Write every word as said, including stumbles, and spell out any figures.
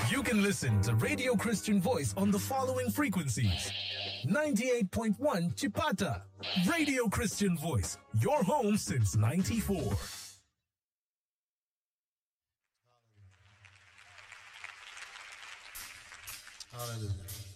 You can listen to Radio Christian Voice on the following frequencies. ninety-eight point one Chipata. Radio Christian Voice, your home since ninety-four. Hallelujah.